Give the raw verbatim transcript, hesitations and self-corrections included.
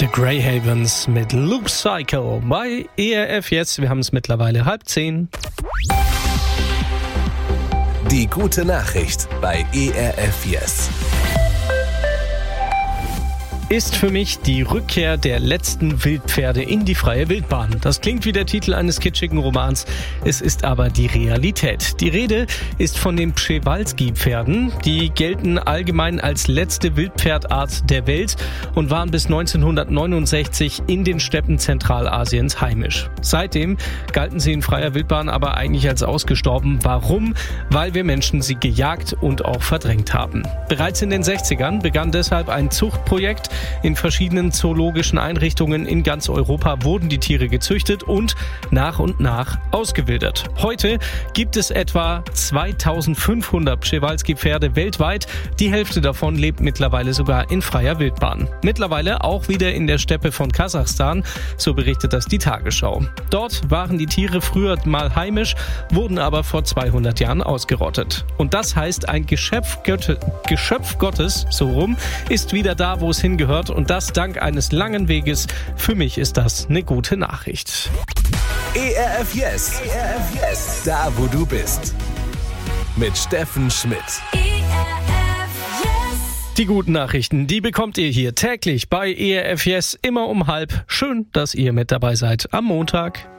The Grey Havens mit Loop Cycle bei E R F jetzt. Wir haben es mittlerweile halb zehn. Die gute Nachricht bei E R F Yes. Ist für mich die Rückkehr der letzten Wildpferde in die freie Wildbahn. Das klingt wie der Titel eines kitschigen Romans, es ist aber die Realität. Die Rede ist von den Przewalski-Pferden. Die gelten allgemein als letzte Wildpferdart der Welt und waren bis neunzehnhundertneunundsechzig in den Steppen Zentralasiens heimisch. Seitdem galten sie in freier Wildbahn aber eigentlich als ausgestorben. Warum? Weil wir Menschen sie gejagt und auch verdrängt haben. Bereits in den sechzigern begann deshalb ein Zuchtprojekt. In verschiedenen zoologischen Einrichtungen in ganz Europa wurden die Tiere gezüchtet und nach und nach ausgewildert. Heute gibt es etwa zweitausendfünfhundert Przewalski-Pferde weltweit. Die Hälfte davon lebt mittlerweile sogar in freier Wildbahn. Mittlerweile auch wieder in der Steppe von Kasachstan, so berichtet das die Tagesschau. Dort waren die Tiere früher mal heimisch, wurden aber vor zweihundert Jahren ausgerottet. Und das heißt, ein Geschöpf, Götte, Geschöpf Gottes, so rum, ist wieder da, wo es hingehört. Und das dank eines langen Weges. Für mich ist das eine gute Nachricht. E R F Yes. E R F Yes. Da, wo du bist. Mit Steffen Schmidt. E R F Yes. Die guten Nachrichten, die bekommt ihr hier täglich bei E R F Yes immer um halb. Schön, dass ihr mit dabei seid am Montag.